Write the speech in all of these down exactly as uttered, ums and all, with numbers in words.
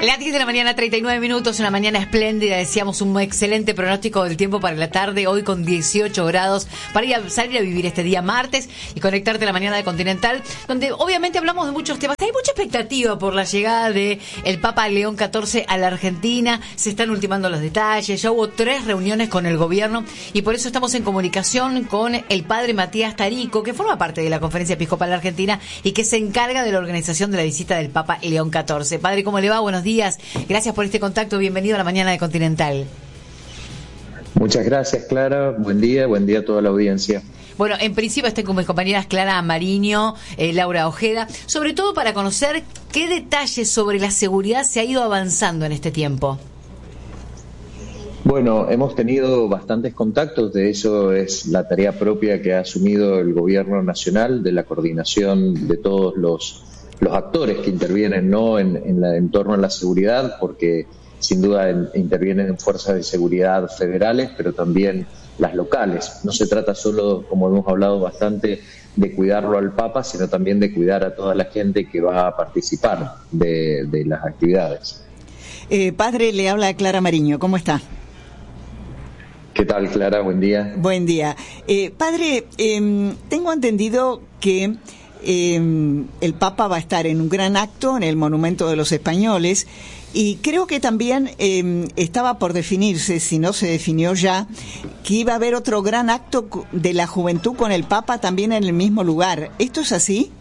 La diez de la mañana, treinta y nueve minutos, una mañana espléndida, decíamos un excelente pronóstico del tiempo para la tarde, hoy con dieciocho grados, para ir a, salir a vivir este día martes y conectarte a la mañana de Continental, donde obviamente hablamos de muchos temas. Hay mucha expectativa por la llegada de el Papa León catorce a la Argentina, se están ultimando los detalles, ya hubo tres reuniones con el gobierno y por eso estamos en comunicación con el padre Matías Tarico, que forma parte de la Conferencia Episcopal Argentina y que se encarga de la organización de la visita del Papa León catorce. Padre, ¿cómo le va? Buenos días. Gracias por este contacto. Bienvenido a la mañana de Continental. Muchas gracias, Clara. Buen día, buen día a toda la audiencia. Bueno, en principio estoy con mis compañeras Clara Mariño, eh, Laura Ojeda, sobre todo para conocer qué detalles sobre la seguridad se ha ido avanzando en este tiempo. Bueno, hemos tenido bastantes contactos, de eso es la tarea propia que ha asumido el Gobierno Nacional, de la coordinación de todos los los actores que intervienen, ¿no?, en, en, la, en torno a la seguridad, porque sin duda en, intervienen en fuerzas de seguridad federales, pero también las locales. No se trata solo, como hemos hablado bastante, de cuidarlo al Papa, sino también de cuidar a toda la gente que va a participar de, de las actividades. Eh, padre, le habla Clara Mariño, ¿cómo está? ¿Qué tal, Clara? Buen día. Buen día. Eh, padre, eh, tengo entendido que Eh, el Papa va a estar en un gran acto en el Monumento de los Españoles y creo que también eh, estaba por definirse, si no se definió ya, que iba a haber otro gran acto de la juventud con el Papa también en el mismo lugar. ¿Esto es así?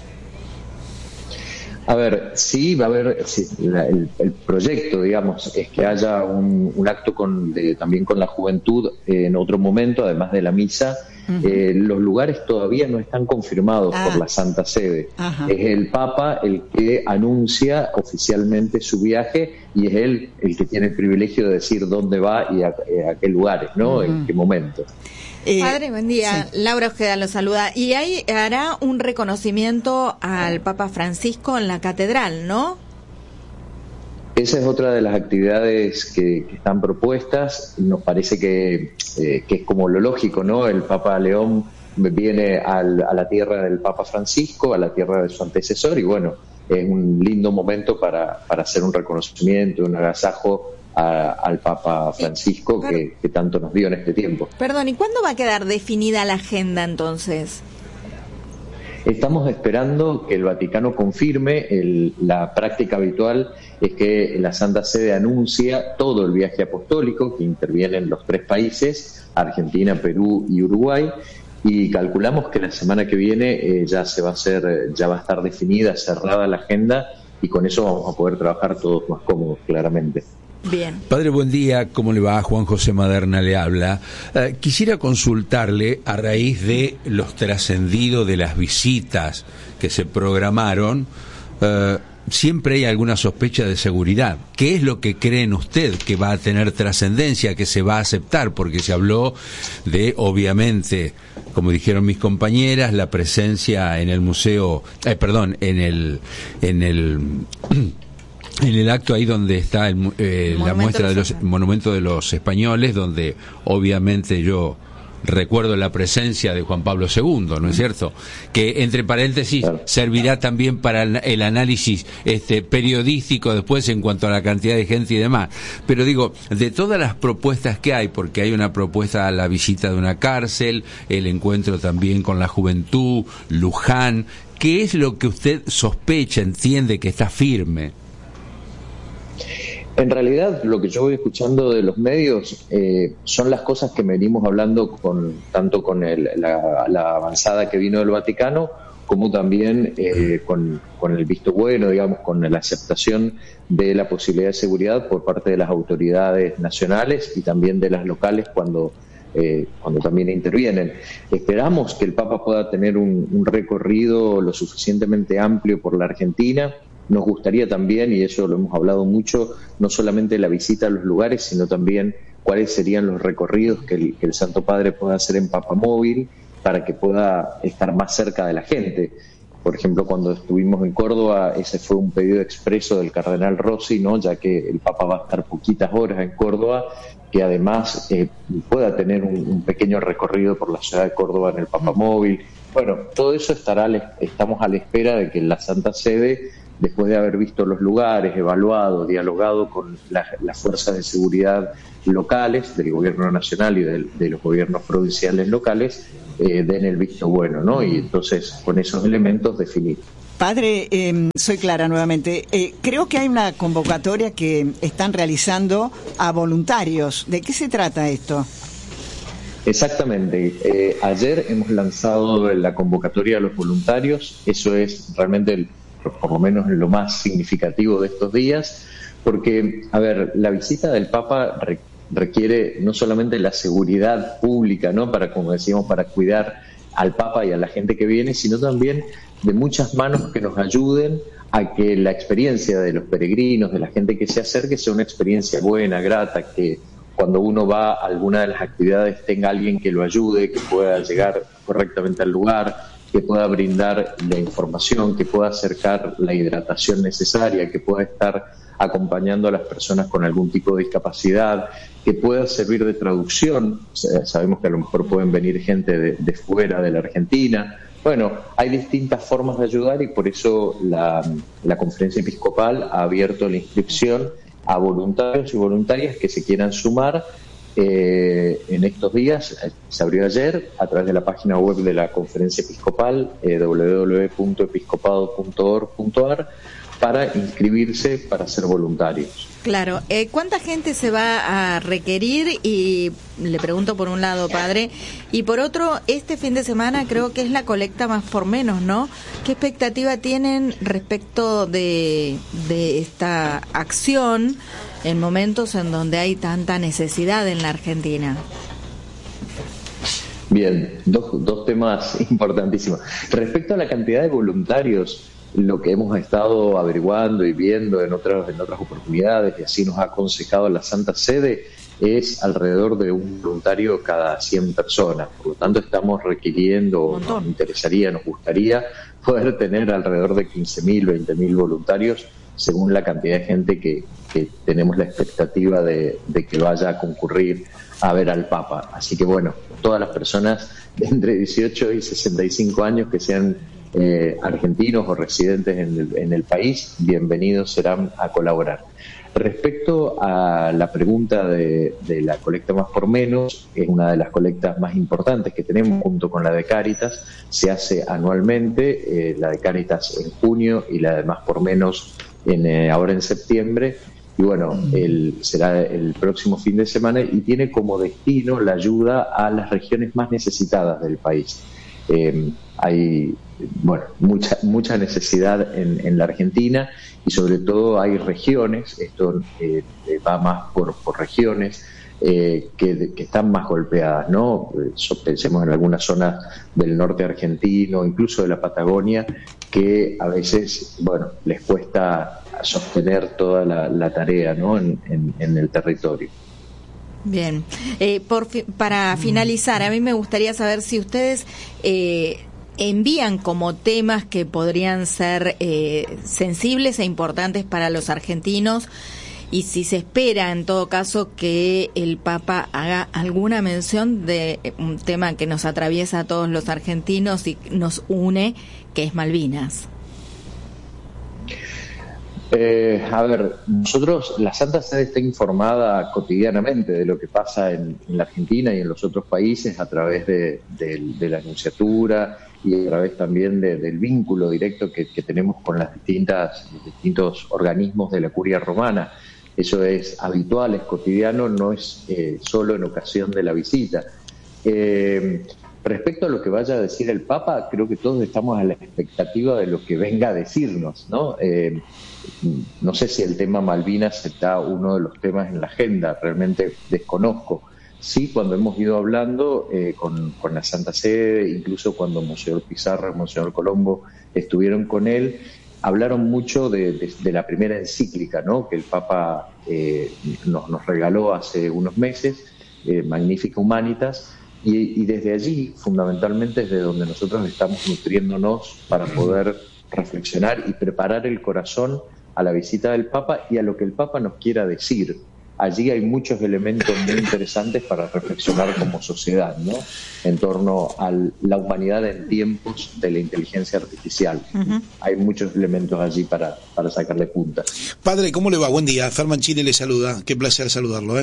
A ver, sí, va a haber, sí, la, el, el proyecto, digamos, es que haya un, un acto con, de, también con la juventud eh, en otro momento, además de la misa. Uh-huh. Eh, los lugares todavía no están confirmados ah. por la Santa Sede. Uh-huh. Es el Papa el que anuncia oficialmente su viaje y es él el que tiene el privilegio de decir dónde va y a, a qué lugares, ¿no? Uh-huh. En qué momento. Eh, Padre, buen día. Sí. Laura Ojeda lo saluda. Y ahí hará un reconocimiento al Papa Francisco en la catedral, ¿no? Esa es otra de las actividades que, que están propuestas. Nos parece que, eh, que es como lo lógico, ¿no? El Papa León viene al, a la tierra del Papa Francisco, a la tierra de su antecesor, y bueno, es un lindo momento para, para hacer un reconocimiento, un agasajo a, al Papa Francisco que, que tanto nos dio en este tiempo. Perdón, ¿y cuándo va a quedar definida la agenda entonces? Estamos esperando que el Vaticano confirme. El, la práctica habitual es que la Santa Sede anuncia todo el viaje apostólico, que intervienen los tres países, Argentina, Perú y Uruguay, y calculamos que la semana que viene eh, ya se va a hacer, ya va a estar definida, cerrada la agenda, y con eso vamos a poder trabajar todos más cómodos, claramente. Bien. Padre, buen día, ¿cómo le va? Juan José Maderna le habla. Eh, quisiera consultarle, a raíz de los trascendidos de las visitas que se programaron, eh, siempre hay alguna sospecha de seguridad. ¿Qué es lo que creen usted que va a tener trascendencia, que se va a aceptar? Porque se habló de, obviamente, como dijeron mis compañeras, la presencia en el museo, eh, perdón, en el, en el en el acto ahí donde está el, eh, la muestra de los monumentos de los españoles, donde obviamente yo recuerdo la presencia de Juan Pablo segundo, ¿no es cierto? Que, entre paréntesis, servirá también para el análisis este periodístico después en cuanto a la cantidad de gente y demás. Pero digo, de todas las propuestas que hay, porque hay una propuesta a la visita de una cárcel, el encuentro también con la juventud, Luján, ¿qué es lo que usted sospecha, entiende que está firme? En realidad, lo que yo voy escuchando de los medios eh, son las cosas que venimos hablando con tanto con el, la, la avanzada que vino del Vaticano, como también eh, con, con el visto bueno, digamos, con la aceptación de la posibilidad de seguridad por parte de las autoridades nacionales y también de las locales cuando, eh, cuando también intervienen. Esperamos que el Papa pueda tener un, un recorrido lo suficientemente amplio por la Argentina. Nos gustaría también, y eso lo hemos hablado mucho, no solamente la visita a los lugares, sino también cuáles serían los recorridos que el, que el Santo Padre pueda hacer en Papamóvil para que pueda estar más cerca de la gente. Por ejemplo, cuando estuvimos en Córdoba, ese fue un pedido expreso del cardenal Rossi, ¿no? Ya que el Papa va a estar poquitas horas en Córdoba, que además eh, pueda tener un, un pequeño recorrido por la ciudad de Córdoba en el Papamóvil. Bueno, todo eso estará, estamos a la espera de que la Santa Sede después de haber visto los lugares, evaluado, dialogado con la, las fuerzas de seguridad locales, del gobierno nacional y de, de los gobiernos provinciales locales, eh, den el visto bueno, ¿no? Y entonces, con esos elementos, definir. Padre, eh, soy Clara nuevamente. Eh, creo que hay una convocatoria que están realizando a voluntarios. ¿De qué se trata esto? Exactamente. Eh, ayer hemos lanzado la convocatoria a los voluntarios. Eso es realmente, el, por lo menos, lo más significativo de estos días, porque, a ver, la visita del Papa re, requiere no solamente la seguridad pública, ¿no? Para, como decíamos, para cuidar al Papa y a la gente que viene, sino también de muchas manos que nos ayuden a que la experiencia de los peregrinos, de la gente que se acerque, sea una experiencia buena, grata, que cuando uno va a alguna de las actividades tenga alguien que lo ayude, que pueda llegar correctamente al lugar, que pueda brindar la información, que pueda acercar la hidratación necesaria, que pueda estar acompañando a las personas con algún tipo de discapacidad, que pueda servir de traducción. Sabemos que a lo mejor pueden venir gente de, de fuera de la Argentina. Bueno, hay distintas formas de ayudar y por eso la, la Conferencia Episcopal ha abierto la inscripción a voluntarios y voluntarias que se quieran sumar eh, en estos días. Se abrió ayer a través de la página web de la Conferencia Episcopal, eh, doble u doble u doble u punto episcopado punto org punto a r, para inscribirse para ser voluntarios. Claro. Eh, ¿Cuánta gente se va a requerir? Y le pregunto por un lado, padre, y por otro, este fin de semana creo que es la colecta Más por Menos, ¿no? ¿Qué expectativa tienen respecto de, de esta acción en momentos en donde hay tanta necesidad en la Argentina? Bien, dos, dos temas importantísimos. Respecto a la cantidad de voluntarios, lo que hemos estado averiguando y viendo en otras, en otras oportunidades, y así nos ha aconsejado la Santa Sede, es alrededor de un voluntario cada cien personas. Por lo tanto, estamos requiriendo, nos interesaría, nos gustaría poder tener alrededor de quince mil, veinte mil voluntarios, según la cantidad de gente que, que tenemos la expectativa de, de que vaya a concurrir a ver al Papa. Así que bueno, todas las personas de entre dieciocho y sesenta y cinco años que sean Eh, argentinos o residentes en el, en el país, bienvenidos serán a colaborar. Respecto a la pregunta de, de la colecta Más por Menos, es una de las colectas más importantes que tenemos junto con la de Cáritas. Se hace anualmente, eh, la de Cáritas en junio y la de Más por Menos en, eh, ahora en septiembre. Y bueno, el, será el próximo fin de semana y tiene como destino la ayuda a las regiones más necesitadas del país. Eh, hay bueno mucha mucha necesidad en, en la Argentina y sobre todo hay regiones, esto eh, va más por, por regiones eh, que, que están más golpeadas, ¿no? Pensemos en algunas zonas del norte argentino, incluso de la Patagonia, que a veces bueno les cuesta sostener toda la, la tarea, ¿no? en, en, en el territorio. Bien, eh, por fi- para finalizar, a mí me gustaría saber si ustedes eh, envían como temas que podrían ser eh, sensibles e importantes para los argentinos y si se espera en todo caso que el Papa haga alguna mención de un tema que nos atraviesa a todos los argentinos y nos une, que es Malvinas. Eh, a ver, nosotros, la Santa Sede está informada cotidianamente de lo que pasa en, en la Argentina y en los otros países a través de, de, de la Nunciatura y a través también de, del vínculo directo que, que tenemos con las distintas, los distintos organismos de la Curia Romana. Eso es habitual, es cotidiano, no es eh, solo en ocasión de la visita. Eh, Respecto a lo que vaya a decir el Papa, creo que todos estamos a la expectativa de lo que venga a decirnos, ¿no? Eh, no sé si el tema Malvinas está uno de los temas en la agenda, realmente desconozco. Sí, cuando hemos ido hablando eh, con, con la Santa Sede, incluso cuando Monseñor Pizarro y Monseñor Colombo estuvieron con él, hablaron mucho de, de, de la primera encíclica, ¿no? Que el Papa eh, nos, nos regaló hace unos meses, eh, Magnificat Humanitas. Y, y desde allí, fundamentalmente, es de donde nosotros estamos nutriéndonos para poder reflexionar y preparar el corazón a la visita del Papa y a lo que el Papa nos quiera decir. allí hay muchos elementos muy interesantes para reflexionar como sociedad, ¿no? En torno a la humanidad en tiempos de la inteligencia artificial. Uh-huh. Hay muchos elementos allí para, para sacarle punta. Padre, ¿cómo le va? Buen día. Ferman Chile le saluda. Qué placer saludarlo, ¿eh?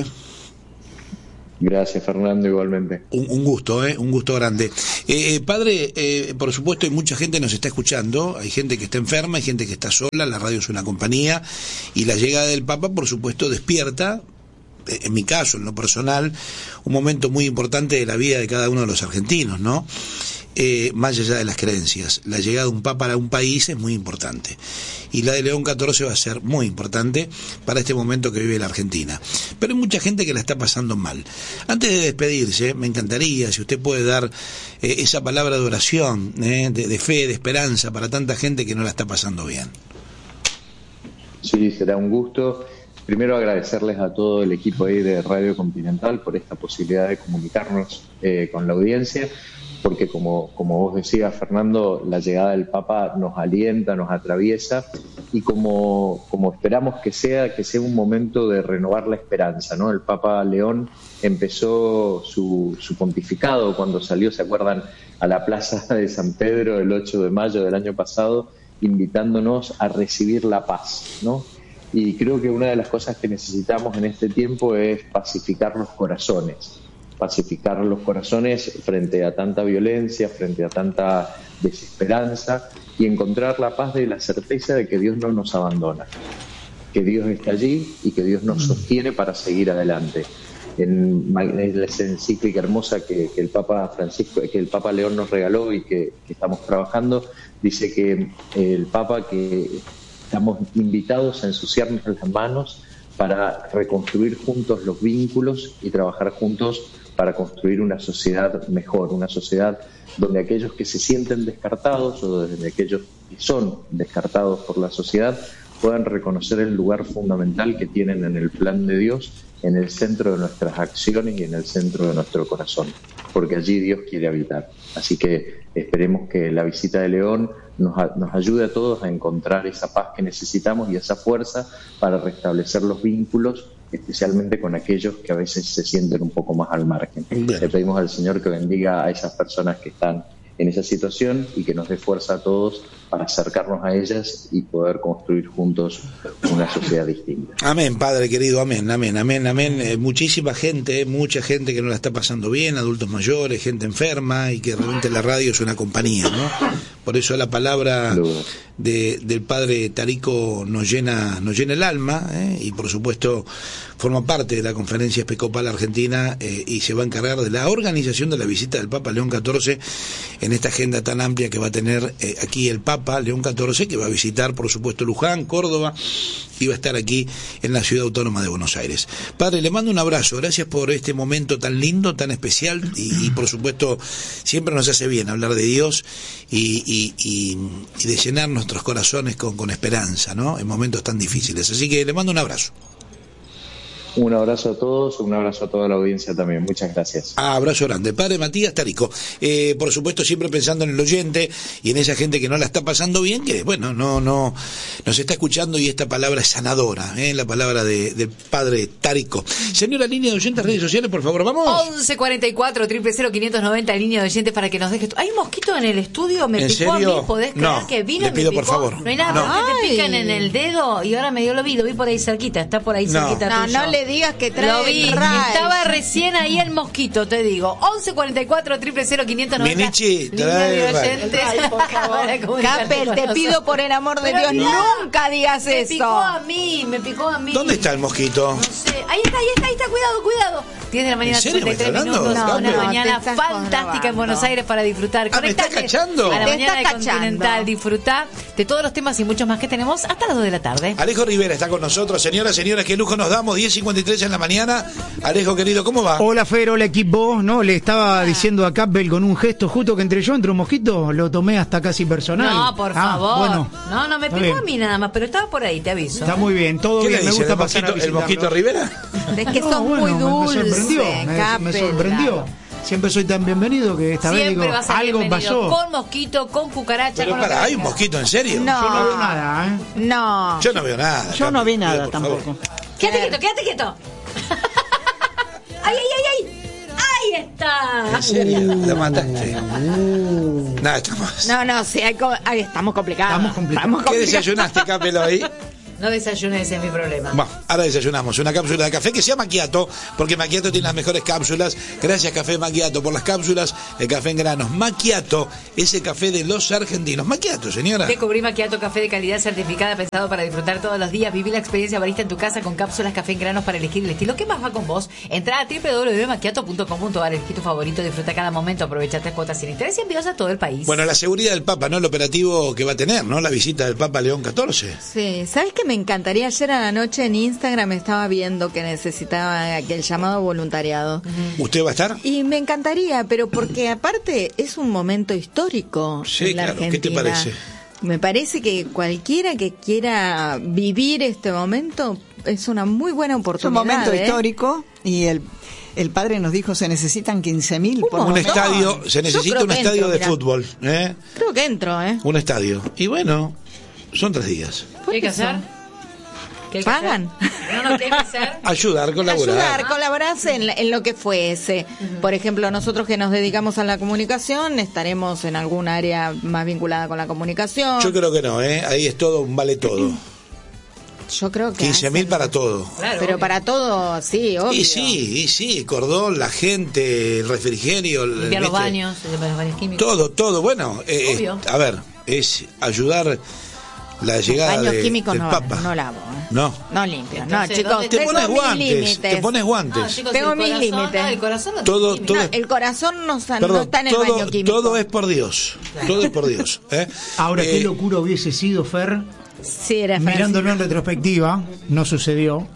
Gracias, Fernando, igualmente. Un, un gusto, ¿eh? Un gusto grande. Eh, eh, padre, eh, por supuesto, hay mucha gente que nos está escuchando, hay gente que está enferma, hay gente que está sola, la radio es una compañía, y la llegada del Papa, por supuesto, despierta, eh, en mi caso, en lo personal, un momento muy importante de la vida de cada uno de los argentinos, ¿no? Eh, más allá de las creencias. La llegada de un Papa a un país es muy importante. Y la de León catorce va a ser muy importante para este momento que vive la Argentina. Pero hay mucha gente que la está pasando mal. Antes de despedirse, me encantaría si usted puede dar eh, esa palabra de oración, eh, de, de fe, de esperanza para tanta gente que no la está pasando bien. Sí, será un gusto. Primero agradecerles a todo el equipo ahí de Radio Continental por esta posibilidad de comunicarnos eh, con la audiencia, porque como, como vos decías, Fernando, la llegada del Papa nos alienta, nos atraviesa, y como, como esperamos que sea, que sea un momento de renovar la esperanza, ¿no? El Papa León empezó su, su pontificado cuando salió, ¿se acuerdan?, a la Plaza de San Pedro el ocho de mayo del año pasado, invitándonos a recibir la paz, ¿no? Y creo que una de las cosas que necesitamos en este tiempo es pacificar los corazones. pacificar los corazones frente a tanta violencia, frente a tanta desesperanza, y encontrar la paz de la certeza de que Dios no nos abandona, que Dios está allí y que Dios nos sostiene para seguir adelante. En la encíclica hermosa que, que el Papa Francisco, que el Papa León nos regaló y que, que estamos trabajando, dice que el Papa que estamos invitados a ensuciarnos las manos para reconstruir juntos los vínculos y trabajar juntos para construir una sociedad mejor, una sociedad donde aquellos que se sienten descartados o donde aquellos que son descartados por la sociedad puedan reconocer el lugar fundamental que tienen en el plan de Dios, en el centro de nuestras acciones y en el centro de nuestro corazón, porque allí Dios quiere habitar. Así que esperemos que la visita de León nos, nos ayude a todos a encontrar esa paz que necesitamos y esa fuerza para restablecer los vínculos, especialmente con aquellos que a veces se sienten un poco más al margen. Bien. Le pedimos al Señor que bendiga a esas personas que están en esa situación y que nos dé fuerza a todos para acercarnos a ellas y poder construir juntos una sociedad distinta. Amén, Padre querido, amén, amén, amén, amén. Eh, muchísima gente, mucha gente que no la está pasando bien, adultos mayores, gente enferma, y que realmente la radio es una compañía, ¿no? Por eso la palabra de, del Padre Tarico nos llena, nos llena el alma, ¿eh? Y por supuesto forma parte de la Conferencia Episcopal Argentina, eh, y se va a encargar de la organización de la visita del Papa León catorce en esta agenda tan amplia que va a tener eh, aquí el Papa León catorce, que va a visitar por supuesto Luján, Córdoba, y va a estar aquí en la Ciudad Autónoma de Buenos Aires. Padre, le mando un abrazo, gracias por este momento tan lindo, tan especial, y, y por supuesto siempre nos hace bien hablar de Dios y, y, y, y de llenar nuestros corazones con, con esperanza, ¿no?, en momentos tan difíciles. Así que le mando un abrazo. Un abrazo a todos, un abrazo a toda la audiencia también. Muchas gracias. Ah, abrazo grande. Padre Matías Tarico. Eh, por supuesto, siempre pensando en el oyente y en esa gente que no la está pasando bien, que, bueno, no no nos está escuchando, y esta palabra es sanadora, ¿eh? La palabra de, del Padre Tarico. Señora, línea de oyentes, redes sociales, por favor, vamos. once cuarenta y cuatro, cero cero, quinientos noventa, línea de oyentes para que nos dejes. ¿Hay un mosquito en el estudio? ¿Me ¿En picó serio? a mí? ¿Podés creer No, que vino le pido, y me por picó? favor. No hay nada, No. porque te Ay. pican en el dedo y ahora me dio lo vi, lo vi por ahí cerquita, está por ahí No. cerquita No, tuyo. no le digas que trae Lo vi, Ray. estaba recién ahí el mosquito, te digo. once cuarenta y cuatro, cero cero, quinientos noventa. Minichi, línea trae de Ray. oyentes. Para comunicarte Capel, con te nosotros. pido por el amor de Pero Dios, mirá, nunca digas Me eso. picó a mí, me picó a mí. ¿Dónde está el mosquito? No sé. Ahí está, ahí está, ahí está, cuidado, cuidado. diez de la mañana, ¿En serio me está cincuenta y tres hablando? minutos. No, una no, mañana te estás fantástica congrabando. en Buenos Aires para disfrutar. Ah, ¿me está Conectate cachando? a la Te mañana está de Continental. cachando. Disfrutá de todos los temas y muchos más que tenemos hasta las dos de la tarde. Alejo Rivera está con nosotros. Señoras, señores, qué lujo nos damos. diez cincuenta y tres en la mañana. Alejo, querido, ¿cómo va? Hola Fer, hola equipo, no, le estaba diciendo a Capel con un gesto justo que entre yo entre un mosquito, lo tomé hasta casi personal. No, por Ah, favor. bueno, no, no, me está picó bien. a mí nada más, pero estaba por ahí, te aviso. Está muy bien, todo ¿Qué bien, le me dice? gusta ¿El pasar a mosquito, el mosquito visitarlo. Rivera? Es que No, son bueno, muy me- dulces, me sorprendió, me, me Capel, sorprendió. claro. Siempre soy tan bienvenido que esta vez Siempre digo, va a ser algo bienvenido. pasó. Con mosquito, con cucaracha. Pero con lo para, que ¿hay un venga. mosquito en serio? No. Yo no veo nada, ¿eh? No. Yo no veo nada. Yo no Capel, vi pido, nada por tampoco. favor. Quédate quieto, quédate quieto. ¡Ay, ay, ay, ay! ¡Ahí está! ¿En serio? La mataste. Uh. Nada, estamos. No, no, sí, hay co- ahí estamos complicados. Estamos complicados. Estamos ¿Qué complicados. desayunaste, Capelo, ahí? No desayunes, ese es mi problema. Bueno, ahora desayunamos una cápsula de café que se llama Macchiato, porque Macchiato tiene las mejores cápsulas. Gracias, Café Macchiato, por las cápsulas. El café en granos. Macchiato es el café de los argentinos. Macchiato, señora. Descubrí Macchiato, café de calidad certificada, pensado para disfrutar todos los días. Viví la experiencia barista en tu casa con cápsulas café en granos para elegir el estilo que más va con vos. Entrá a doble u doble u doble u punto macchiato punto com punto a r, elegí tu favorito, disfruta cada momento, aprovecha tres cuotas sin interés y envíos a todo el país. Bueno, la seguridad del Papa, ¿no? El operativo que va a tener, ¿no? La visita del Papa León catorce. Sí, ¿sabes qué me encantaría? Ayer a la noche en Instagram estaba viendo que necesitaba aquel llamado voluntariado. ¿Usted va a estar? Y me encantaría, pero porque aparte es un momento histórico Sí, en la claro. Argentina. ¿Qué te parece? Me parece que cualquiera que quiera vivir este momento es una muy buena Es un oportunidad. momento ¿eh? histórico y el, el padre nos dijo se necesitan quince mil. Un por lo Un menos. estadio, se necesita creo un que estadio entro, de mirá. fútbol, ¿eh? Creo que entro, ¿eh? Un estadio. Y bueno, son tres días. ¿Qué hay que hacer? ¿Qué hay que ¿Pagan? hacer? No, no, ¿qué hay que hacer? Ayudar, colaborar. Ayudar, colaborarse en, la- en lo que fuese. Por ejemplo, nosotros que nos dedicamos a la comunicación, estaremos en algún área más vinculada con la comunicación. Yo creo que no, ¿eh? Ahí es todo, un vale todo. Yo creo que quince mil hacen- para todo. Claro, Pero obvio. para todo, sí, obvio. Y sí, y sí, cordón, la gente, el refrigerio, el- Limpiar los ¿viste? baños, los baños químicos. Todo, todo. Bueno, eh, Obvio. a ver, es ayudar la llegada Baños de- químicos del no, Papa. no lavo. ¿eh? No. No limpio. No, Entonces, chicos, ¿dónde Te tengo pones mis guantes, límites. te pones guantes. No, chicos, Tengo el mis corazón, límites. no, el corazón lo Todo- tiene todo- No, el corazón no, sa- no Perdón, está en el todo, baño químico. todo es por Dios. Todo es por Dios. ¿eh? Ahora, Eh, qué locura hubiese sido, Fer, Sí, era Francisco. mirándolo en retrospectiva, no sucedió,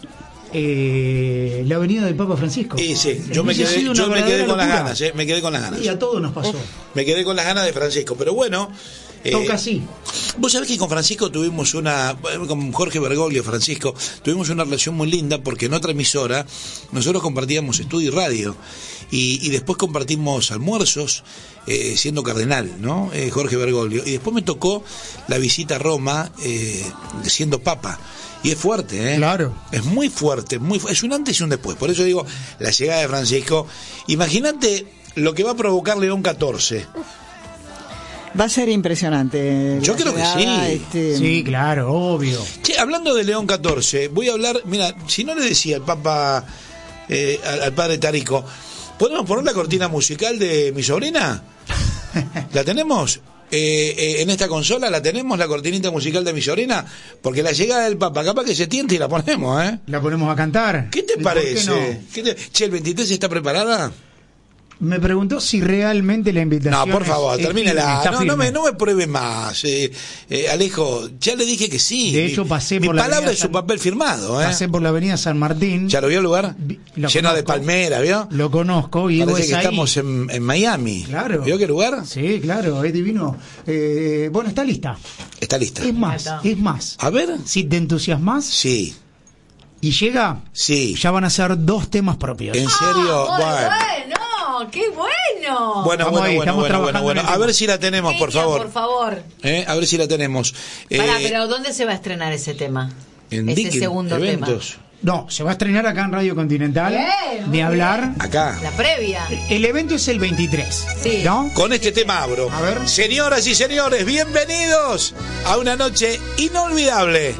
eh, la venida del Papa Francisco. Y sí, yo me Hubiese quedé, sido una yo me quedé verdadera con las locura. ganas, ¿eh? Me quedé con las ganas. Y a todos nos pasó. Me quedé con las ganas de Francisco. Pero bueno. eh, Toca así. Vos sabés que con Francisco tuvimos una, bueno, con Jorge Bergoglio, Francisco, tuvimos una relación muy linda porque en otra emisora nosotros compartíamos estudio y radio y, y después compartimos almuerzos eh, siendo cardenal, ¿no? Eh, Jorge Bergoglio. Y después me tocó la visita a Roma eh, siendo papa. Y es fuerte, ¿eh? Claro. Es muy fuerte, muy fu- es un antes y un después. Por eso digo, la llegada de Francisco. Imagínate lo que va a provocar León catorce. Va a ser impresionante. Yo la creo que llegada, sí. este, Sí, claro, obvio. Che, hablando de León catorce, voy a hablar, mira, si no le decía al Papa, eh, al, al padre Tarico, ¿podemos poner la cortina musical de mi sobrina? ¿La tenemos? Eh, eh, en esta consola la tenemos, la cortinita musical de mi sobrina, porque la llegada del Papa, capaz que se tiente y la ponemos, ¿eh? La ponemos a cantar. ¿Qué te ¿Y por parece? no? ¿Qué te- Che, ¿el veintitrés está preparada? Me preguntó si realmente la invitación. No, por favor, es- es termínela. firme, está No, no, me, firme. no me pruebe más. Eh, eh, Alejo, ya le dije que sí. De Mi- hecho, pasé mi por la palabra avenida es su San- papel firmado, ¿eh? Pasé por la avenida San Martín. ¿Ya lo vio el lugar? Vi- lo Lleno de conozco. palmeras, ¿vio? Lo conozco y digo, Parece es que ahí. estamos en, en Miami. Claro. ¿Vio qué lugar? Sí, claro, es divino. Eh, bueno, está lista. Está lista. Es más, Está. es más. A ver. Si te entusiasmas Sí, y llega, sí. ya van a ser dos temas propios. En serio, Ah, muy bueno. bueno, qué bueno. Bueno, Estamos bueno, ahí, bueno, estamos bueno, bueno, trabajando bueno. en el A tema. ver si la tenemos, por Genia, favor. Por favor. ¿Eh? A ver si la tenemos. Pará, Eh, pero ¿dónde se va a estrenar ese tema? en ese Dicken, segundo eventos. No, se va a estrenar acá en Radio Continental. Bien, Ni muy hablar. Acá. tema. La previa. El evento es el veintitrés. Sí. ¿No? Con este tema abro. A ver. Señoras y señores, bienvenidos a una noche inolvidable.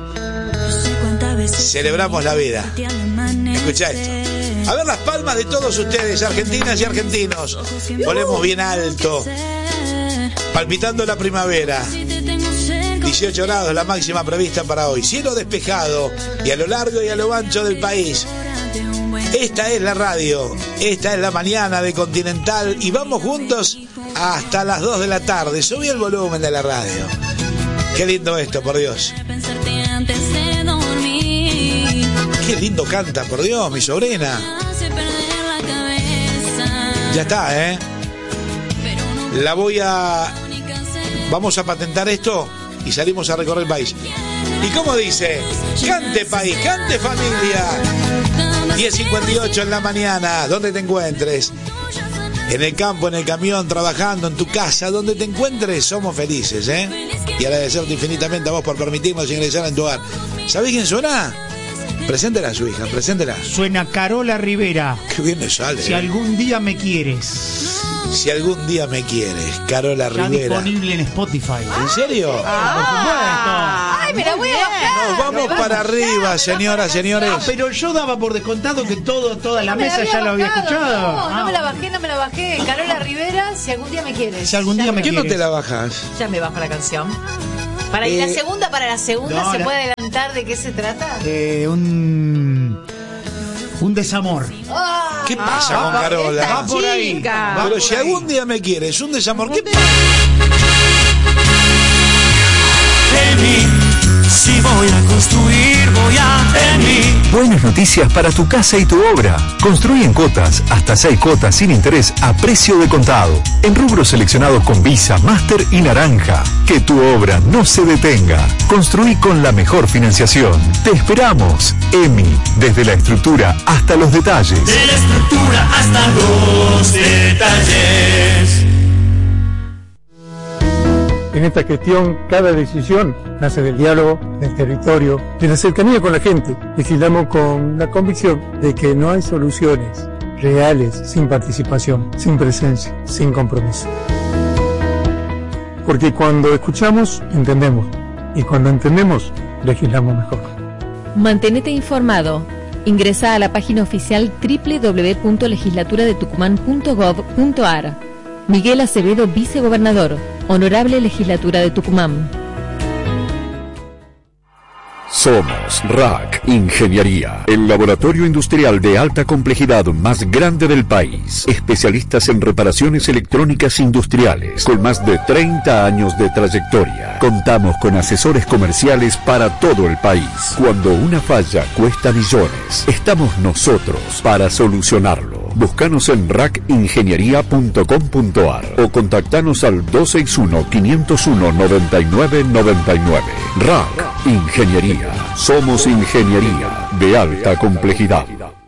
Celebramos la vida. Escucha esto. A ver las palmas de todos ustedes, argentinas y argentinos. Volemos bien alto. Palpitando la primavera. dieciocho grados la máxima prevista para hoy. Cielo despejado y a lo largo y a lo ancho del país. Esta es la radio, esta es la mañana de Continental y vamos juntos hasta las dos de la tarde. Subí el volumen de la radio. Qué lindo esto, por Dios. Qué lindo canta, por Dios, mi sobrina. Ya está, ¿eh? La voy a... Vamos a patentar esto y salimos a recorrer el país. ¿Y cómo dice? Cante país, cante familia. diez cincuenta y ocho en la mañana, donde te encuentres. En el campo, en el camión, trabajando, en tu casa, donde te encuentres, somos felices, ¿eh? Y agradecerte infinitamente a vos por permitirnos ingresar en tu hogar. ¿Sabés quién suena? Preséntela a su hija, preséntela. Suena Carola Rivera. Qué bien le sale. Si eh. algún día me quieres. Si algún día me quieres, Carola Ya Rivera. disponible en Spotify. ¿En serio? Ah, ay, me la voy a bajar. Nos vamos para arriba, señoras, señores. Ah, pero yo daba por descontado que todo, toda la No me mesa había ya lo había bajado, escuchado. No, Ah. no me la bajé, no me la bajé. Carola Rivera, si algún día me quieres. Si algún Ya día me ¿Por qué no quieres. te la bajas? Ya me bajo la canción. Para y la Eh, segunda, para la segunda, no, ¿se la- puede adelantar de qué se trata? Eh, un un desamor. Ah, ¿Qué pasa ah, con Carola? esta Va por ahí. chica. Va Pero por si ahí. algún día me quieres, un desamor, ¿qué pasa? En mí, si voy a construir, voy a en mí. Buenas noticias para tu casa y tu obra. Construí en cuotas, hasta seis cuotas sin interés a precio de contado. En rubros seleccionados con Visa, Master y Naranja. Que tu obra no se detenga. Construí con la mejor financiación. Te esperamos. EMI, desde la estructura hasta los detalles. De la estructura hasta los detalles. En esta gestión, cada decisión nace del diálogo, del territorio, de la cercanía con la gente. Legislamos con la convicción de que no hay soluciones reales sin participación, sin presencia, sin compromiso. Porque cuando escuchamos, entendemos. Y cuando entendemos, legislamos mejor. Mantenete informado. Ingresa a la página oficial doble u doble u doble u punto legislatura de tucumán punto gov punto ar. Miguel Acevedo, vicegobernador. Honorable Legislatura de Tucumán. Somos R A C Ingeniería, el laboratorio industrial de alta complejidad más grande del país. Especialistas en reparaciones electrónicas industriales, con más de treinta años de trayectoria. Contamos con asesores comerciales para todo el país. Cuando una falla cuesta millones, estamos nosotros para solucionarlo. Búscanos en rac ingeniería punto com punto ar o contactanos al dos seis uno, cinco cero uno, nueve nueve nueve nueve. R A C Ingeniería. Somos ingeniería de alta complejidad.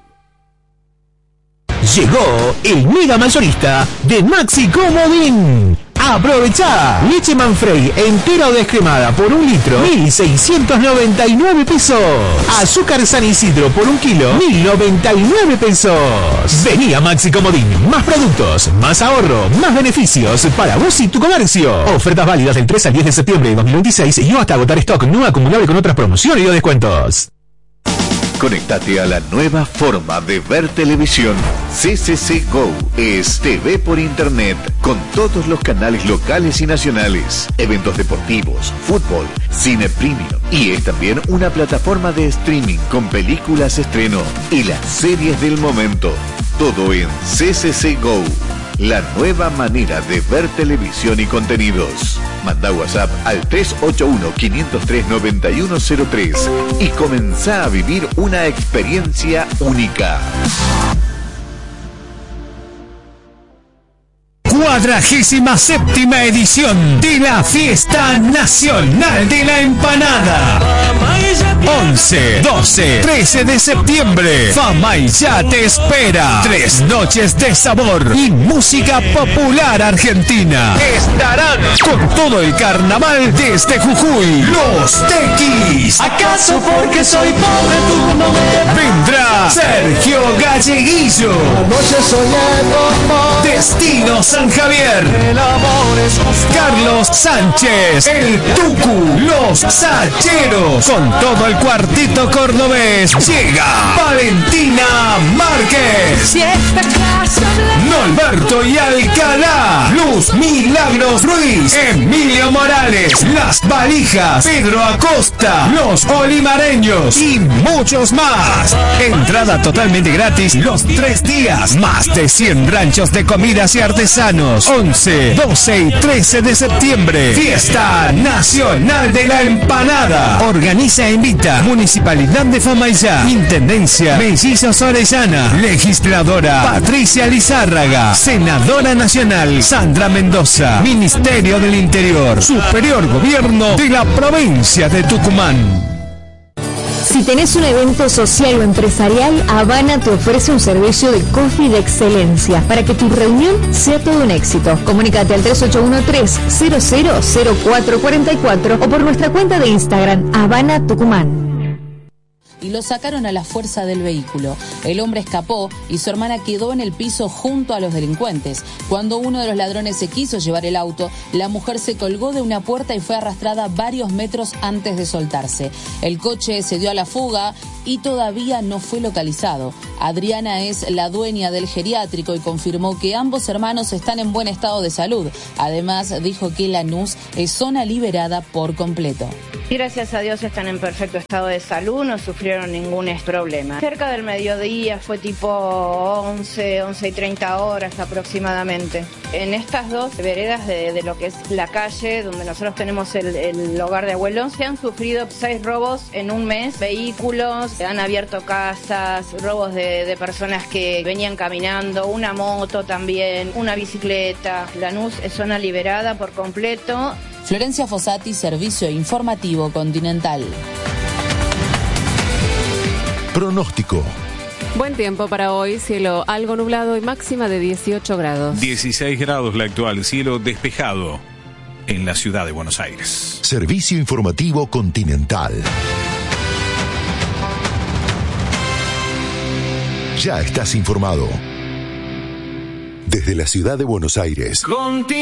Llegó el mega mayorista de Maxi Comodín. ¡Aprovechá! Leche Manfrey entera o descremada por un litro, mil seiscientos noventa y nueve pesos. Azúcar San Isidro por un kilo, mil noventa y nueve pesos. Vení a Maxi Comodín. Más productos, más ahorro, más beneficios para vos y tu comercio. Ofertas válidas del tres al diez de septiembre de dos mil veintiséis y hasta agotar stock no acumulable con otras promociones y o descuentos. Conéctate a la nueva forma de ver televisión. C C C Go es T V por internet con todos los canales locales y nacionales, eventos deportivos, fútbol, cine premium y es también una plataforma de streaming con películas estreno y las series del momento. Todo en C C C Go. La nueva manera de ver televisión y contenidos. Manda WhatsApp al tres ocho uno, cinco cero tres, nueve uno cero tres y comenzá a vivir una experiencia única. Cuadragésima séptima edición de la Fiesta Nacional de la Empanada. once, doce, trece de septiembre. Famaillá te espera. Tres noches de sabor y música popular argentina. Estarán con todo el carnaval desde Jujuy. Los Tequis. ¿Acaso porque soy pobre tú no me Vendrá Sergio Galleguillo. Destino San Javier. El amor es Carlos Sánchez, el Tucu, los Sacheros, con todo el cuartito cordobés. Llega Valentina Márquez, Norberto y Alcalá, Luz Milagros Ruiz, Emilio Morales, Las Valijas, Pedro Acosta, Los Olimareños y muchos más. Entrada totalmente gratis los tres días. Más de cien ranchos de comidas y artesanos. once, doce y trece de septiembre. Fiesta Nacional de la Empanada. Organiza e invita Municipalidad de Famaillá. Intendencia Mellizos Orellana. Legisladora Patricia Lizárraga. Senadora Nacional Sandra Mendoza. Ministerio del Interior. Superior Gobierno de la Provincia de Tucumán. Si tenés un evento social o empresarial, Habana te ofrece un servicio de coffee de excelencia para que tu reunión sea todo un éxito. Comunícate al tres ocho uno tres, cero cero cero cuatro cuatro cuatro o por nuestra cuenta de Instagram, Habana Tucumán. y lo sacaron a la fuerza del vehículo. El hombre escapó y su hermana quedó en el piso junto a los delincuentes. Cuando uno de los ladrones se quiso llevar el auto, la mujer se colgó de una puerta y fue arrastrada varios metros antes de soltarse. El coche se dio a la fuga y todavía no fue localizado. Adriana es la dueña del geriátrico y confirmó que ambos hermanos están en buen estado de salud. Además, dijo que Lanús es zona liberada por completo. Gracias a Dios están en perfecto estado de salud, no sufrieron ningún problema. Cerca del mediodía, fue tipo once, once y treinta horas aproximadamente. En estas dos veredas de, de lo que es la calle, donde nosotros tenemos el, el hogar de abuelos, se han sufrido seis robos en un mes, vehículos, han abierto casas, robos de, de personas que venían caminando, una moto también, una bicicleta. Lanús es zona liberada por completo. Florencia Fossati, Servicio Informativo Continental. Pronóstico. Buen tiempo para hoy, cielo algo nublado y máxima de dieciocho grados. dieciséis grados la actual, cielo despejado en la ciudad de Buenos Aires. Servicio Informativo Continental. Ya estás informado. Desde la ciudad de Buenos Aires. Conti-